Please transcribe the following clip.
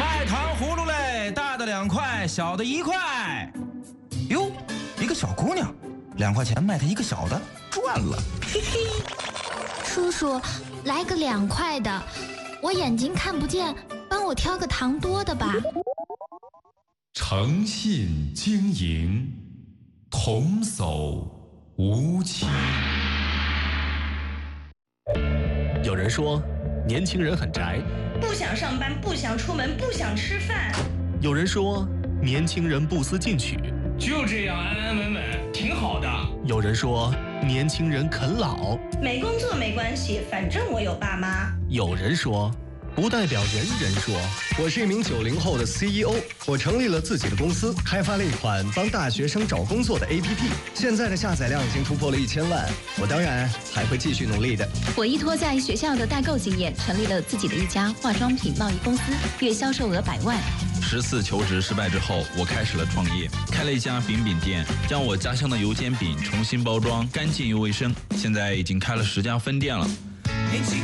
卖糖葫芦嘞，大的2块，小的1块。哟，一个小姑娘，2块钱卖她一个小的，赚了。嘿嘿。 叔叔，来个2块的，我眼睛看不见，帮我挑个糖多的吧。 诚信经营，童叟无欺。 有人说，年轻人很宅， 不想上班，不想出门，不想吃饭。 有人说，年轻人不思进取， 就这样安安稳稳，挺好的。 有人说，年轻人啃老， 没工作没关系，反正我有爸妈。 有人说，不代表人人说。 我是一名90后的 CEO， 我成立了自己的公司，开发了一款帮大学生找工作的 APP， 现在的下载量已经突破了1000万。我当然还会继续努力的。 我依托在学校的代购经验，成立了自己的一家化妆品贸易公司，月销售额100万。 10次求职失败之后，我开始了创业，开了一家饼店，将我家乡的油煎饼重新包装，干净又卫生。现在已经开了10家分店了。